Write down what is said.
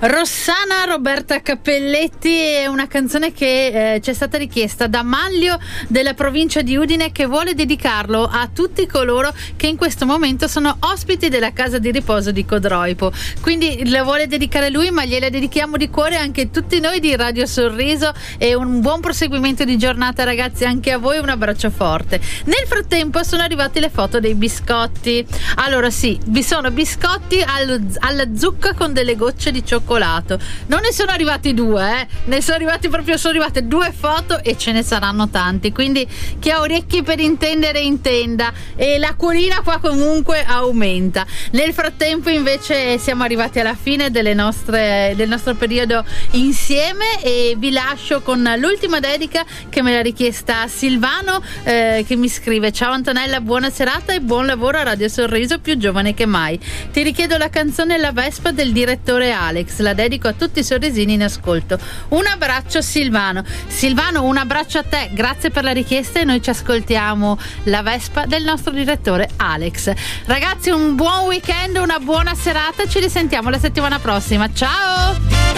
Rossana Roberta Cappelletti è una canzone che ci è stata richiesta da Manlio della provincia di Udine, che vuole dedicarlo a tutti coloro che in questo momento sono ospiti della casa di riposo di Codroipo. Quindi la vuole dedicare lui, ma gliela dedichiamo di cuore anche tutti noi di Radio Sorriso, e un buon proseguimento di giornata, ragazzi, anche a voi, un abbraccio forte. Nel frattempo sono arrivate le foto dei biscotti. Allora sì, vi sono biscotti alla zucca con delle gocce di cioccolato. Non ne sono arrivati due, sono arrivate 2 foto e ce ne saranno tanti, quindi chi ha orecchi per intendere intenda, e la colina qua comunque aumenta. Nel frattempo invece siamo arrivati alla fine del nostro periodo insieme, e vi lascio con l'ultima dedica che me l'ha richiesta Silvano, che mi scrive: ciao Antonella, buona serata e buon lavoro a Radio Sorriso, più giovane che mai. Ti richiedo la canzone La Vespa del direttore Alex, la dedico a tutti i sorrisini in ascolto. Un abbraccio Silvano, un abbraccio a te, grazie per la richiesta, e noi ci ascoltiamo La Vespa del nostro direttore Alex. Ragazzi, un buon weekend, una buona serata, ci risentiamo la settimana prossima, ciao!